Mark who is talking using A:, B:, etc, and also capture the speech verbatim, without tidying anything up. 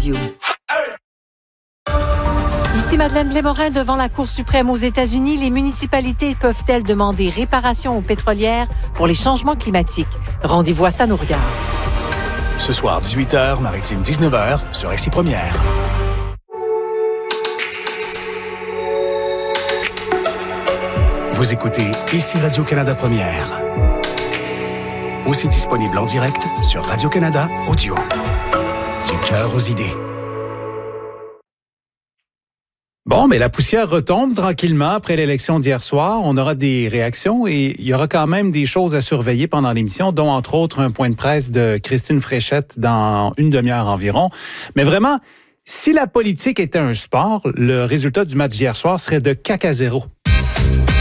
A: audio. Ici Madeleine Blais-Morin devant la Cour suprême aux États-Unis. Les municipalités peuvent-elles demander réparation aux pétrolières pour les changements climatiques? Rendez-vous à ça nous regarde.
B: Ce soir, dix-huit heures, Maritime dix-neuf heures, sur X Première. Vous écoutez Ici Radio-Canada Première. Aussi disponible en direct sur Radio-Canada Audio. Du cœur aux idées.
C: Bon, mais la poussière retombe tranquillement après l'élection d'hier soir. On aura des réactions et il y aura quand même des choses à surveiller pendant l'émission, dont entre autres un point de presse de Christine Fréchette dans une demi-heure environ. Mais vraiment, si la politique était un sport, le résultat du match d'hier soir serait de caca zéro.